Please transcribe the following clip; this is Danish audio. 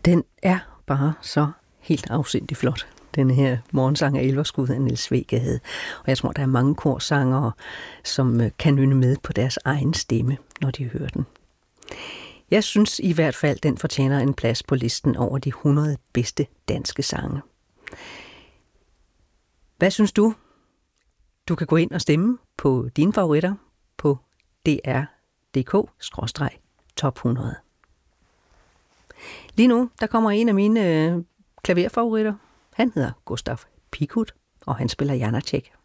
Den er bare så helt afsindig flot, den her morgensang af Elverskud af Niels W. Gade. Og jeg tror, der er mange korsangere, som kan nynne med på deres egen stemme, når de hører den. Jeg synes i hvert fald, den fortjener en plads på listen over de 100 bedste danske sange. Hvad synes du? Du kan gå ind og stemme på dine favoritter på dr.dk/top 100. Lige nu, der kommer en af mine klaverfavoritter. Han hedder Gustav Picut, og han spiller Janáček.